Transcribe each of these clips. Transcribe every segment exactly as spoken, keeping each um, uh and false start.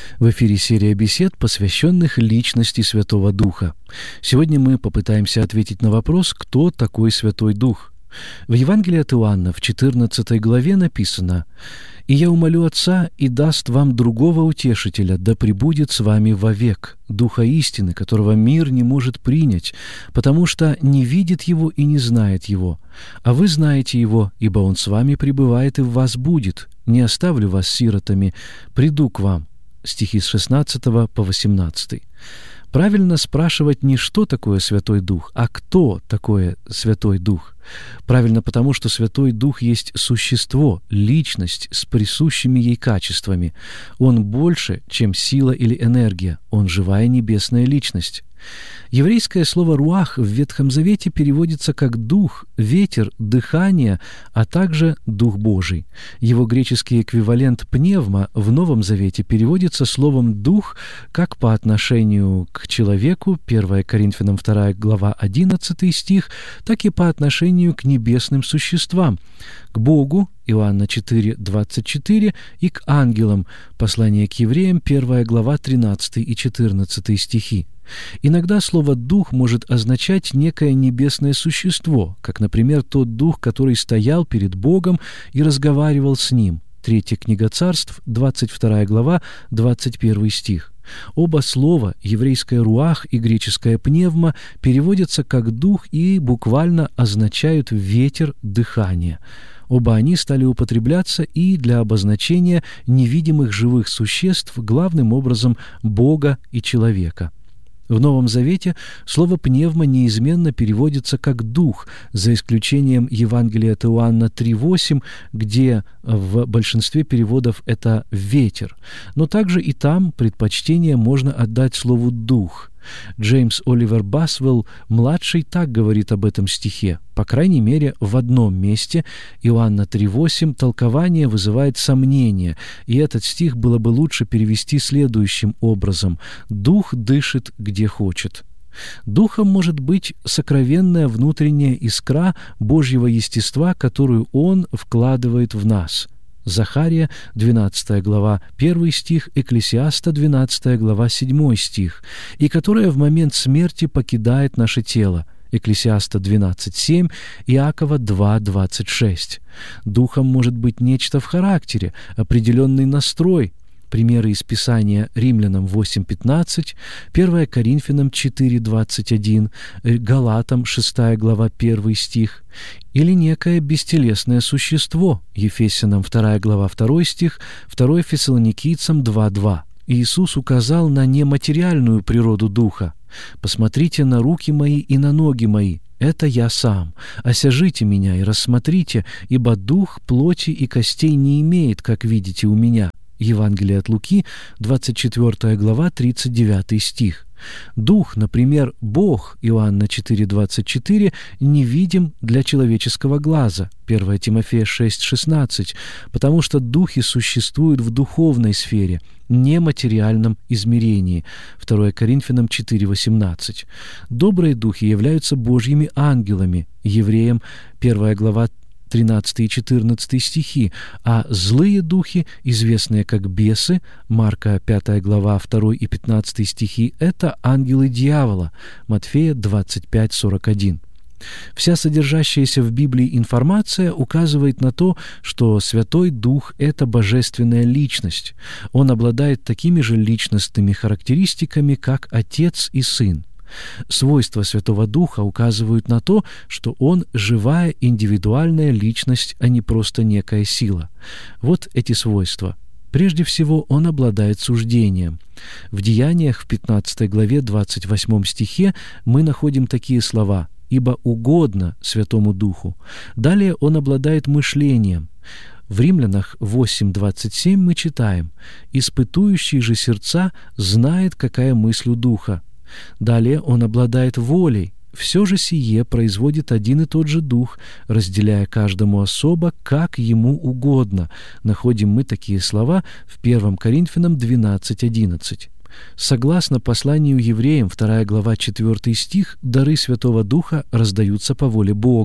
В эфире серия бесед, посвященных личности Святого Духа. Сегодня мы попытаемся ответить на вопрос, кто такой Святой Дух. В Евангелии от Иоанна в четырнадцатой главе написано: «И я умолю Отца, и даст вам другого утешителя, да пребудет с вами вовек, Духа истины, которого мир не может принять, потому что не видит его и не знает его. А вы знаете его, ибо он с вами пребывает и в вас будет. Не оставлю вас сиротами, приду к вам». Стихи с шестнадцатого по восемнадцатый. Правильно спрашивать не что такое Святой Дух, а кто такое Святой Дух. Правильно потому, что Святой Дух есть существо, личность с присущими ей качествами. Он больше, чем сила или энергия, он живая небесная личность. Еврейское слово «руах» в Ветхом Завете переводится как «дух», «ветер», «дыхание», а также «дух Божий». Его греческий эквивалент «пневма» в Новом Завете переводится словом «дух» как по отношению к человеку, первое Коринфянам вторая глава одиннадцатый стих, так и по отношению к небесным существам, к Богу, Иоанна четыре двадцать четыре, и к ангелам, послание к евреям, первая глава тринадцатый и четырнадцатый стихи. Иногда слово «дух» может означать некое небесное существо, как, например, тот дух, который стоял перед Богом и разговаривал с Ним. Третья книга Царств, двадцать вторая глава, двадцать первый стих. Оба слова, еврейское «руах» и греческое «пневма», переводятся как «дух» и буквально означают «ветер», «дыхание». Оба они стали употребляться и для обозначения невидимых живых существ, главным образом Бога и человека. В Новом Завете слово «пневма» неизменно переводится как «дух», за исключением Евангелия от Иоанна три восемь, где в большинстве переводов это «ветер». Но также и там предпочтение можно отдать слову «дух». Джеймс Оливер Басвелл, младший, так говорит об этом стихе. По крайней мере, в одном месте, Иоанна три восемь, толкование вызывает сомнение, и этот стих было бы лучше перевести следующим образом: «Дух дышит, где хочет». Духом может быть сокровенная внутренняя искра Божьего естества, которую Он вкладывает в нас. Захария, двенадцатая глава, первый стих, Экклесиаста, двенадцатая глава, седьмой стих, и которая в момент смерти покидает наше тело. Экклесиаста двенадцать семь, Иакова два двадцать шесть. Духом может быть нечто в характере, определенный настрой. Примеры из Писания: Римлянам восемь пятнадцать, первое Коринфянам четыре двадцать один, Галатам шестая глава, первый стих. Или некое бестелесное существо: Ефесянам вторая глава, второй стих, второе Фессалоникийцам два два. Иисус указал на нематериальную природу Духа. «Посмотрите на руки мои и на ноги мои. Это я сам. Осяжите меня и рассмотрите, ибо дух плоти и костей не имеет, как видите у меня». Евангелие от Луки, двадцать четвёртая глава, тридцать девятый стих. Дух, например, Бог, Иоанна четыре двадцать четыре, невидим для человеческого глаза, первое Тимофея шесть шестнадцать, потому что духи существуют в духовной сфере, нематериальном измерении, второе Коринфянам четыре восемнадцать. Добрые духи являются Божьими ангелами, Евреям первая глава, тринадцатый и четырнадцатый стихи, а злые духи, известные как бесы, Марка пятая глава, второй и пятнадцатый стихи, это ангелы дьявола, Матфея двадцать пять сорок один. Вся содержащаяся в Библии информация указывает на то, что Святой Дух — это божественная личность. Он обладает такими же личностными характеристиками, как Отец и Сын. Свойства Святого Духа указывают на то, что Он — живая индивидуальная личность, а не просто некая сила. Вот эти свойства. Прежде всего, Он обладает суждением. В Деяниях в пятнадцатой главе двадцать восьмом стихе мы находим такие слова: «Ибо угодно Святому Духу». Далее Он обладает мышлением. В Римлянах восемь двадцать семь мы читаем: «Испытующий же сердца знает, какая мысль у Духа». Далее Он обладает волей. Все же сие производит один и тот же Дух, разделяя каждому особо, как Ему угодно. Находим мы такие слова в первое Коринфянам двенадцать одиннадцать. Согласно посланию евреям, вторая глава, четвёртый стих, дары Святого Духа раздаются по воле Бога.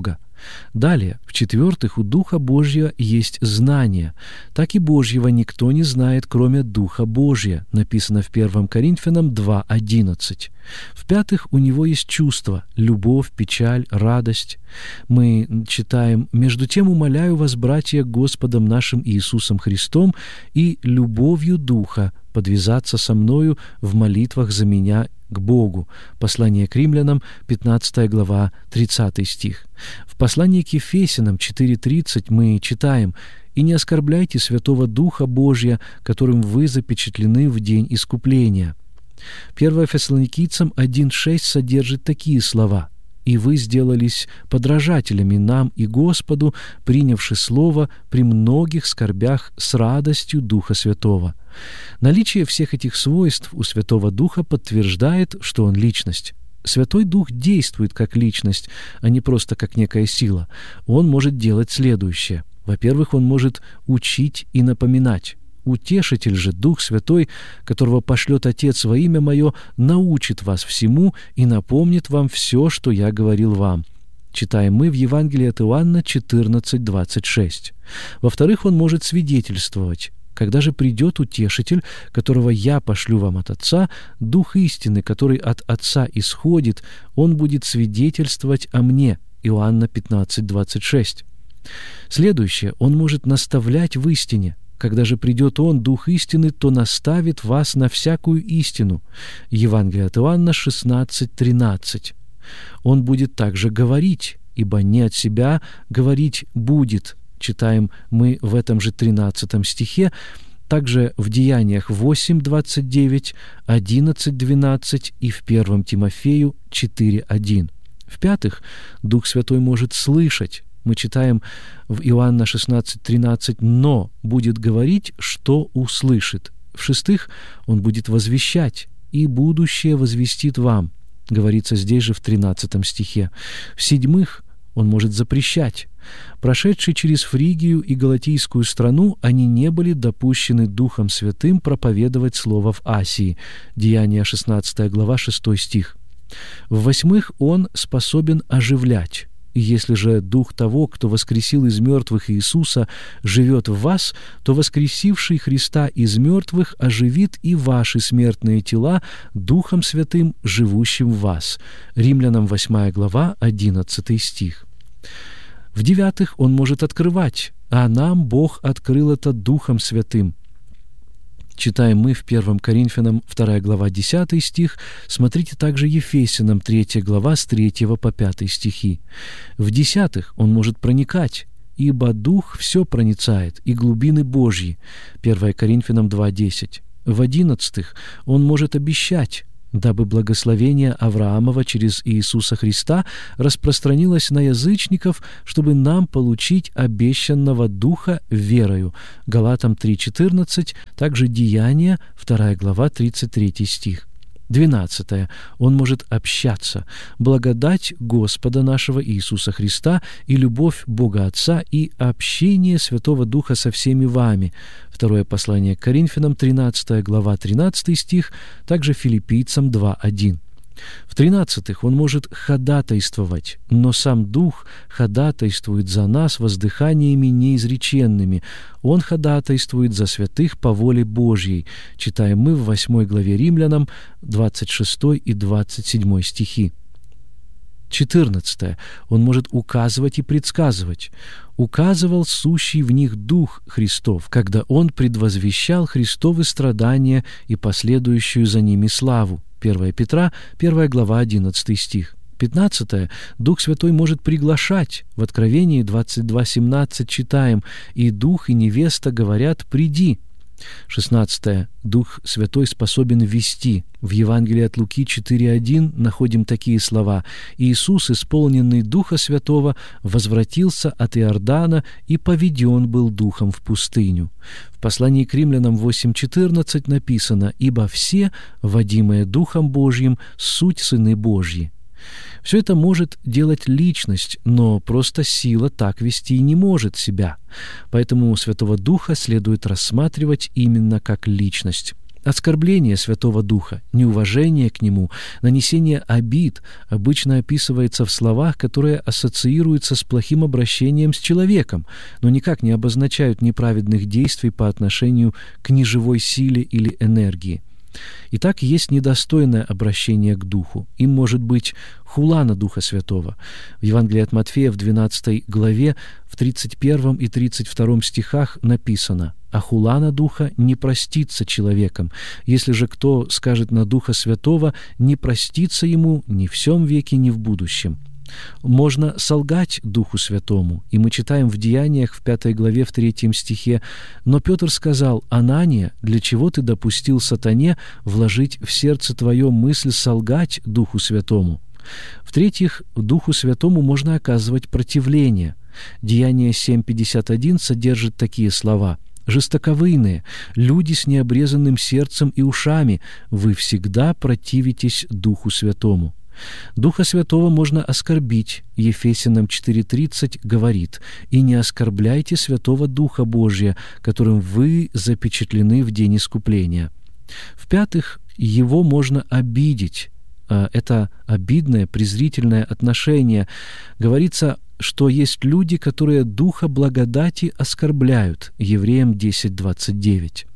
Далее, в-четвертых, у Духа Божьего есть знание. Так и Божьего никто не знает, кроме Духа Божия, написано в первом Коринфянам два одиннадцать. В-пятых, у Него есть чувства — любовь, печаль, радость. Мы читаем: «Между тем умоляю вас, братья, Господом нашим Иисусом Христом и любовью Духа подвязаться со мною в молитвах за меня к Богу». Послание к Римлянам, пятнадцатая глава, тридцатый стих. В послании к Ефесянам четыре тридцать мы читаем: «И не оскорбляйте Святого Духа Божия, которым вы запечатлены в день искупления». первое Фессалоникийцам один шесть содержит такие слова: «И вы сделались подражателями нам и Господу, принявши слово при многих скорбях с радостью Духа Святого». Наличие всех этих свойств у Святого Духа подтверждает, что Он личность. Святой Дух действует как личность, а не просто как некая сила. Он может делать следующее. Во-первых, Он может учить и напоминать. Утешитель же, Дух Святой, которого пошлет Отец во имя Мое, научит вас всему и напомнит вам все, что Я говорил вам. Читаем мы в Евангелии от Иоанна четырнадцать двадцать шесть. Во-вторых, Он может свидетельствовать. Когда же придет Утешитель, которого Я пошлю вам от Отца, Дух истины, который от Отца исходит, Он будет свидетельствовать о Мне. Иоанна пятнадцать двадцать шесть. Следующее, Он может наставлять в истине. Когда же придет Он, Дух истины, то наставит вас на всякую истину. Евангелие от Иоанна шестнадцать тринадцать. Он будет также говорить, ибо не от себя говорить будет. Читаем мы в этом же тринадцатом стихе, также в Деяниях восемь двадцать девять, одиннадцать двенадцать и в первом Тимофею четыре один. В-пятых, Дух Святой может слышать. Мы читаем в Иоанна шестнадцать тринадцать: «Но будет говорить, что услышит». В-шестых, Он будет возвещать, и будущее возвестит вам. Говорится здесь же в тринадцатом стихе. В-седьмых, Он может запрещать. Прошедшие через Фригию и Галатийскую страну, они не были допущены Духом Святым проповедовать слово в Асии. Деяния шестнадцатая глава, шестой стих. В-восьмых, Он способен оживлять. И если же Дух того, кто воскресил из мертвых Иисуса, живет в вас, то воскресивший Христа из мертвых оживит и ваши смертные тела Духом Святым, живущим в вас. Римлянам восьмая глава, одиннадцатый стих. В-девятых, Он может открывать, а нам Бог открыл это Духом Святым. Читаем мы в первом Коринфянам вторая глава, десятый стих. Смотрите также Ефесянам третья глава с третьего по пятый стихи. В-десятых, Он может проникать, ибо Дух все проницает, и глубины Божьи. первое Коринфянам два десять. В-одиннадцатых, Он может обещать, дабы благословение Авраамова через Иисуса Христа распространилось на язычников, чтобы нам получить обещанного Духа верою. Галатам три четырнадцать, также Деяния, вторая глава, тридцать третий стих. Двенадцатое. Он может общаться. Благодать Господа нашего Иисуса Христа и любовь Бога Отца и общение Святого Духа со всеми вами. Второе послание к Коринфянам, тринадцатая глава, тринадцатый стих, также Филиппийцам два один. В-тринадцатых, Он может ходатайствовать, но сам Дух ходатайствует за нас воздыханиями неизреченными. Он ходатайствует за святых по воле Божьей. Читаем мы в восьмой главе Римлянам, двадцать шестой и двадцать седьмой стихи. четырнадцатое. Он может указывать и предсказывать. «Указывал сущий в них Дух Христов, когда Он предвозвещал Христовы страдания и последующую за ними славу». первое Петра, первая глава, одиннадцатый стих. пятнадцатое. Дух Святой может приглашать. В Откровении двадцать два семнадцать читаем: «И Дух, и невеста говорят: приди». шестнадцатое. Дух Святой способен вести. В Евангелии от Луки четыре один находим такие слова: «Иисус, исполненный Духа Святого, возвратился от Иордана и поведен был Духом в пустыню». В послании к Римлянам восемь четырнадцать написано: «Ибо все, водимые Духом Божьим, суть сыны Божьи». Все это может делать личность, но просто сила так вести не может себя. Поэтому Святого Духа следует рассматривать именно как личность. Оскорбление Святого Духа, неуважение к Нему, нанесение обид обычно описывается в словах, которые ассоциируются с плохим обращением с человеком, но никак не обозначают неправедных действий по отношению к неживой силе или энергии. Итак, есть недостойное обращение к Духу. Им может быть хула на Духа Святого. В Евангелии от Матфея в двенадцатой главе в тридцать первом и тридцать втором стихах написано: «А хула на Духа не простится человеком. Если же кто скажет на Духа Святого, не простится ему ни в сем веке, ни в будущем». Можно солгать Духу Святому, и мы читаем в Деяниях в пятой главе в третьем стихе: «Но Петр сказал: Анания, для чего ты допустил сатане вложить в сердце твое мысль солгать Духу Святому?» В-третьих, Духу Святому можно оказывать противление. Деяние семь пятьдесят один содержит такие слова: «Жестоковыйные, люди с необрезанным сердцем и ушами, вы всегда противитесь Духу Святому». Духа Святого можно оскорбить. Ефесянам четыре тридцать говорит: «И не оскорбляйте Святого Духа Божия, которым вы запечатлены в день искупления». В-пятых, его можно обидеть. Это обидное, презрительное отношение. Говорится, что есть люди, которые Духа благодати оскорбляют. Евреям десять двадцать девять.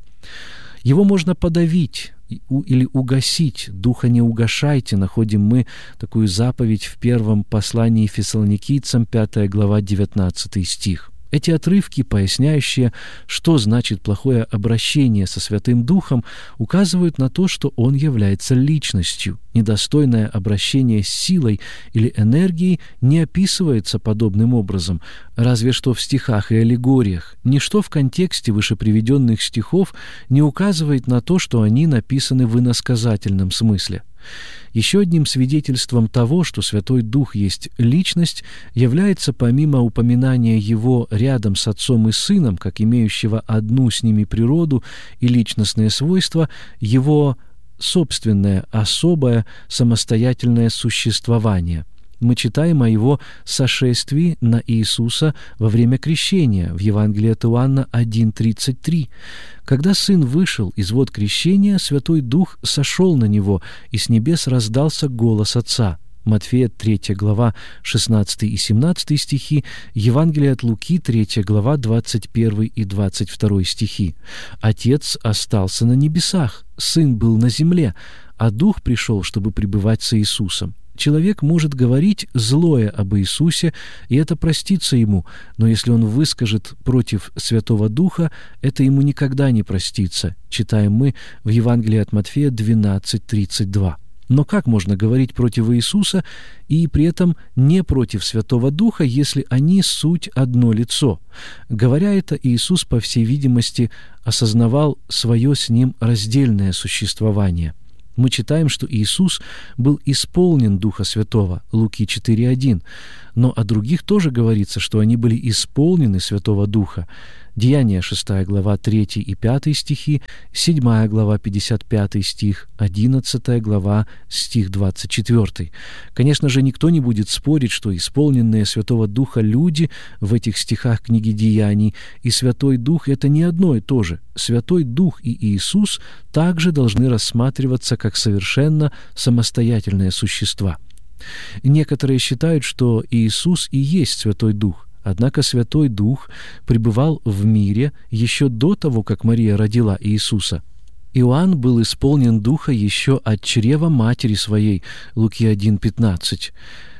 Его можно подавить или угасить. Духа не угашайте. Находим мы такую заповедь в первом послании Фессалоникийцам, пятая глава, девятнадцатый стих. Эти отрывки, поясняющие, что значит плохое обращение со Святым Духом, указывают на то, что Он является личностью. Недостойное обращение с силой или энергией не описывается подобным образом, разве что в стихах и аллегориях. Ничто в контексте вышеприведенных стихов не указывает на то, что они написаны в иносказательном смысле. Еще одним свидетельством того, что Святой Дух есть личность, является, помимо упоминания Его рядом с Отцом и Сыном, как имеющего одну с ними природу и личностные свойства, Его собственное, особое, самостоятельное существование. Мы читаем о Его сошествии на Иисуса во время крещения в Евангелии от Иоанна один тридцать три. Когда Сын вышел из вод крещения, Святой Дух сошел на Него, и с небес раздался голос Отца. Матфея третья глава, шестнадцатый и семнадцатый стихи, Евангелие от Луки, третья глава, двадцать первый и двадцать второй стихи. Отец остался на небесах, Сын был на земле, а Дух пришел, чтобы пребывать с Иисусом. Человек может говорить злое об Иисусе, и это простится ему, но если он выскажет против Святого Духа, это ему никогда не простится. Читаем мы в Евангелии от Матфея двенадцать тридцать два. Но как можно говорить против Иисуса и при этом не против Святого Духа, если они суть одно лицо? Говоря это, Иисус, по всей видимости, осознавал свое с Ним раздельное существование. Мы читаем, что Иисус был исполнен Духа Святого, Луки четыре один, но о других тоже говорится, что они были исполнены Святого Духа. Деяния шестая глава, третий и пятый стихи, седьмая глава, пятьдесят пятый стих, одиннадцатая глава, стих двадцать четвёртый. Конечно же, никто не будет спорить, что исполненные Святого Духа люди в этих стихах книги Деяний и Святой Дух — это не одно и то же. Святой Дух и Иисус также должны рассматриваться как совершенно самостоятельные существа. Некоторые считают, что Иисус и есть Святой Дух. Однако Святой Дух пребывал в мире еще до того, как Мария родила Иисуса. Иоанн был исполнен Духа еще от чрева матери своей, Луки один пятнадцать.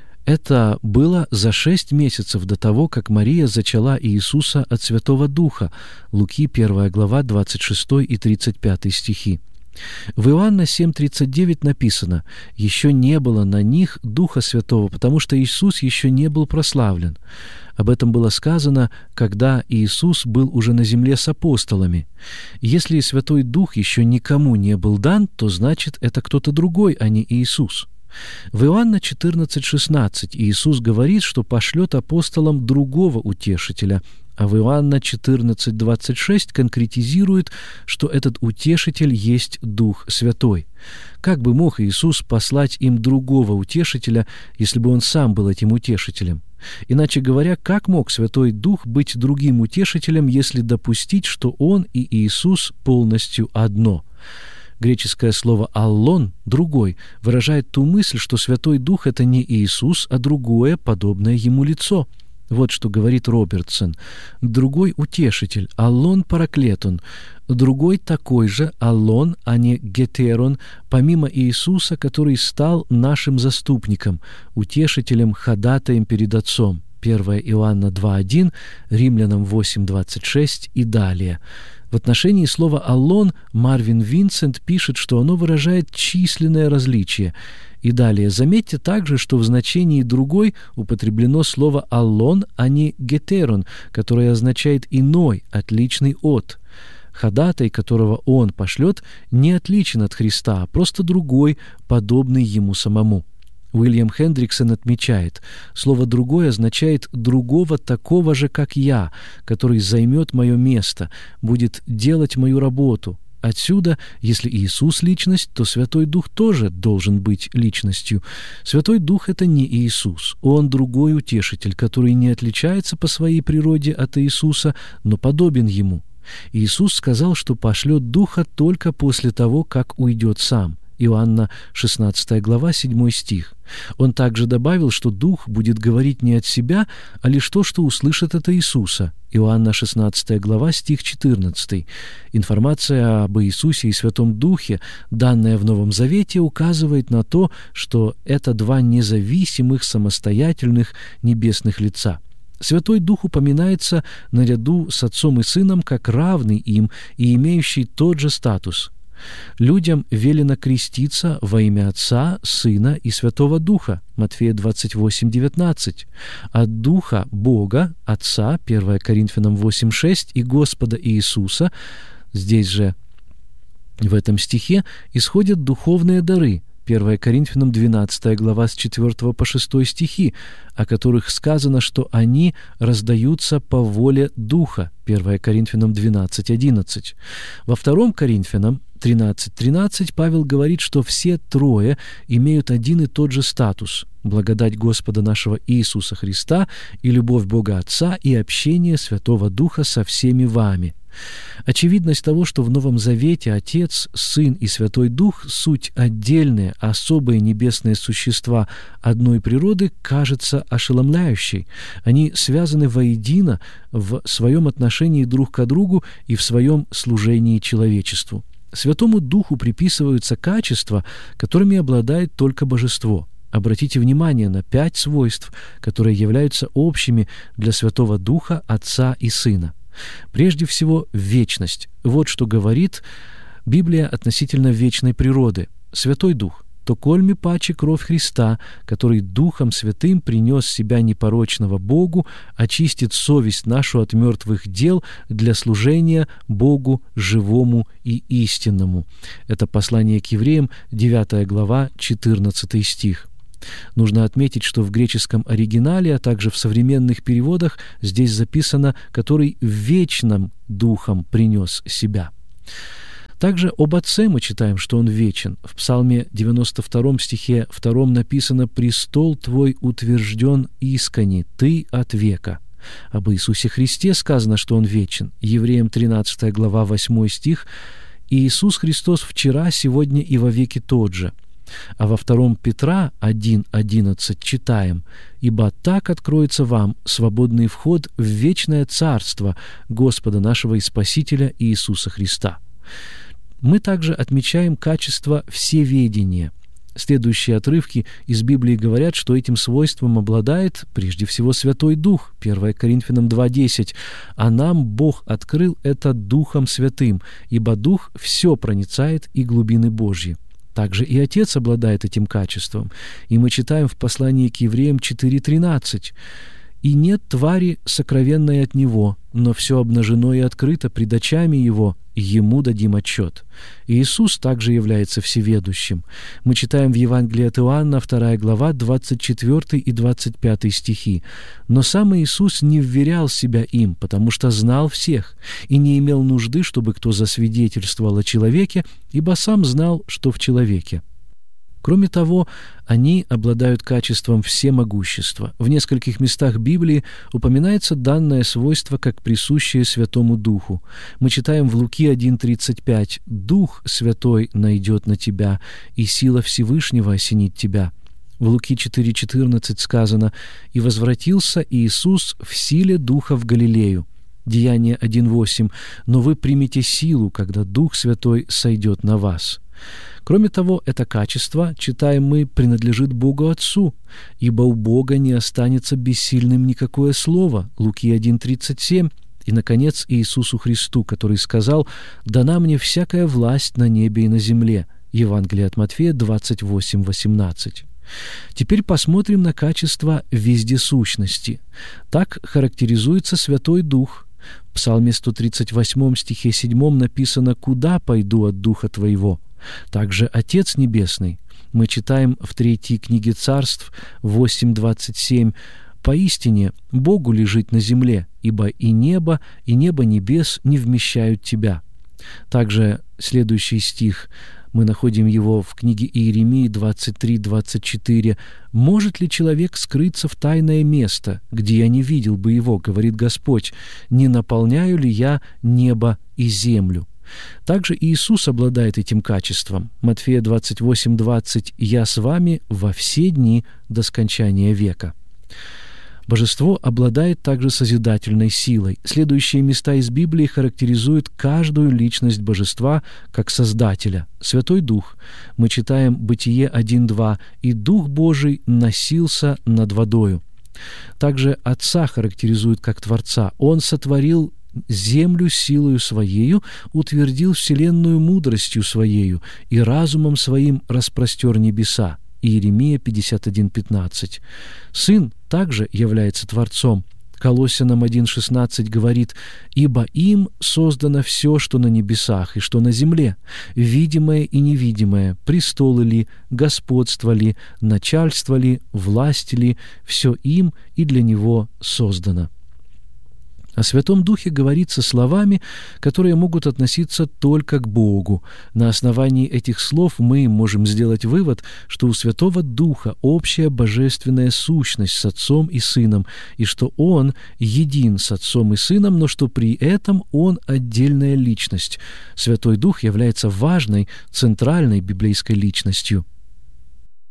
Это было за шесть месяцев до того, как Мария зачала Иисуса от Святого Духа, Луки первая глава, двадцать шестой и тридцать пятый стихи. В Иоанна семь тридцать девять написано: «Еще не было на них Духа Святого, потому что Иисус еще не был прославлен». Об этом было сказано, когда Иисус был уже на земле с апостолами. Если Святой Дух еще никому не был дан, то значит, это кто-то другой, а не Иисус. В Иоанна четырнадцать шестнадцать Иисус говорит, что пошлет апостолам другого утешителя, а в Иоанна четырнадцать двадцать шесть конкретизирует, что этот утешитель есть Дух Святой. Как бы мог Иисус послать им другого утешителя, если бы Он сам был этим утешителем? Иначе говоря, как мог Святой Дух быть другим утешителем, если допустить, что Он и Иисус полностью одно? Греческое слово «аллон» — «другой» выражает ту мысль, что Святой Дух — это не Иисус, а другое, подобное Ему лицо. Вот что говорит Робертсон. Другой утешитель, аллон параклетон, другой такой же, аллон, а не гетерон, помимо Иисуса, который стал нашим заступником, утешителем, ходатаем перед Отцом. первое Иоанна два один, Римлянам восемь двадцать шесть и далее. В отношении слова «аллон» Марвин Винсент пишет, что оно выражает численное различие. И далее, заметьте также, что в значении «другой» употреблено слово «аллон», а не «гетерон», которое означает «иной», «отличный от». Ходатай, которого он пошлет, не отличен от Христа, а просто другой, подобный ему самому. Уильям Хендриксон отмечает, слово «другой» означает «другого такого же, как я, который займет мое место, будет делать мою работу». Отсюда, если Иисус — личность, то Святой Дух тоже должен быть личностью. Святой Дух — это не Иисус. Он другой утешитель, который не отличается по своей природе от Иисуса, но подобен Ему. Иисус сказал, что пошлет Духа только после того, как уйдет Сам. Иоанна шестнадцатая глава, седьмой стих. Он также добавил, что Дух будет говорить не от себя, а лишь то, что услышит от Иисуса. Иоанна шестнадцатая глава, стих четырнадцатый. Информация об Иисусе и Святом Духе, данная в Новом Завете, указывает на то, что это два независимых, самостоятельных небесных лица. Святой Дух упоминается наряду с Отцом и Сыном как равный им и имеющий тот же статус. Людям велено креститься во имя Отца, Сына и Святого Духа. Матфея двадцать восемь девятнадцать. От Духа Бога, Отца, первое Коринфянам восемь шесть, и Господа Иисуса, здесь же в этом стихе, исходят духовные дары. первое Коринфянам двенадцатая глава с четвёртого по шестой стихи, о которых сказано, что они раздаются по воле Духа. первое Коринфянам двенадцать одиннадцать. Во втором Коринфянам тринадцать тринадцать Павел говорит, что все трое имеют один и тот же статус – благодать Господа нашего Иисуса Христа и любовь Бога Отца и общение Святого Духа со всеми вами. Очевидность того, что в Новом Завете Отец, Сын и Святой Дух – суть отдельные, особые небесные существа одной природы, кажется ошеломляющей. Они связаны воедино в своем отношении друг к другу и в своем служении человечеству. Святому Духу приписываются качества, которыми обладает только Божество. Обратите внимание на пять свойств, которые являются общими для Святого Духа, Отца и Сына. Прежде всего, вечность. Вот что говорит Библия относительно вечной природы. Святой Дух – то кольми паче кровь Христа, который Духом Святым принес себя непорочного Богу, очистит совесть нашу от мертвых дел для служения Богу живому и истинному. Это послание к евреям, девятая глава, четырнадцатый стих. Нужно отметить, что в греческом оригинале, а также в современных переводах здесь записано «который вечным Духом принес себя». Также об Отце мы читаем, что Он вечен. В Псалме девяносто втором стихе втором написано «Престол Твой утвержден искони, Ты от века». Об Иисусе Христе сказано, что Он вечен. Евреям тринадцатая глава, восьмой стих «Иисус Христос вчера, сегодня и вовеки тот же». А во втором Петра один одиннадцать читаем «Ибо так откроется вам свободный вход в вечное царство Господа нашего и Спасителя Иисуса Христа». Мы также отмечаем качество всеведения. Следующие отрывки из Библии говорят, что этим свойством обладает прежде всего Святой Дух. первое Коринфянам два десять. «А нам Бог открыл это Духом Святым, ибо Дух все проницает и глубины Божьи». Также и Отец обладает этим качеством. И мы читаем в послании к евреям четыре тринадцать. «И нет твари сокровенной от Него, но все обнажено и открыто пред очами Его, Ему дадим отчет». Иисус также является всеведущим. Мы читаем в Евангелии от Иоанна, вторая глава, двадцать четвёртый и двадцать пятый стихи. «Но сам Иисус не вверял себя им, потому что знал всех, и не имел нужды, чтобы кто засвидетельствовал о человеке, ибо сам знал, что в человеке». Кроме того, они обладают качеством всемогущества. В нескольких местах Библии упоминается данное свойство как присущее Святому Духу. Мы читаем в Луки один тридцать пять: «Дух Святой найдет на тебя, и сила Всевышнего осенит тебя». В Луки четыре четырнадцать сказано: «И возвратился Иисус в силе Духа в Галилею». Деяние один восемь: «Но вы примете силу, когда Дух Святой сойдет на вас». Кроме того, это качество, читаем мы, принадлежит Богу Отцу, ибо у Бога не останется бессильным никакое слово. Луки один тридцать семь. И, наконец, Иисусу Христу, который сказал: «Дана мне всякая власть на небе и на земле». Евангелие от Матфея двадцать восемь восемнадцать. Теперь посмотрим на качество вездесущности. Так характеризуется Святой Дух. В Псалме сто тридцать восьмом стихе седьмом написано: «Куда пойду от Духа Твоего?» Также Отец Небесный. Мы читаем в третьей книге Царств восемь двадцать семь: «Поистине Богу лежит на земле, ибо и небо, и небо небес не вмещают Тебя». Также следующий стих, мы находим его в книге Иеремии двадцать три двадцать четыре: «Может ли человек скрыться в тайное место, где я не видел бы его, говорит Господь, не наполняю ли я небо и землю?» Также Иисус обладает этим качеством. Матфея двадцать восемь двадцать: «Я с вами во все дни до скончания века». Божество обладает также созидательной силой. Следующие места из Библии характеризуют каждую личность Божества как Создателя. Святой Дух. Мы читаем Бытие один два: «И Дух Божий носился над водою». Также Отца характеризует как Творца. Он сотворил землю силою Своею, утвердил вселенную мудростью Своею и разумом Своим распростер небеса. Иеремия пятьдесят один пятнадцать. Сын также является Творцом. Колоссянам один шестнадцать говорит: «Ибо им создано все, что на небесах и что на земле, видимое и невидимое, престолы ли, господство ли, начальство ли, власть ли, все им и для него создано». О Святом Духе говорится словами, которые могут относиться только к Богу. На основании этих слов мы можем сделать вывод, что у Святого Духа общая божественная сущность с Отцом и Сыном, и что Он един с Отцом и Сыном, но что при этом Он отдельная личность. Святой Дух является важной, центральной библейской личностью.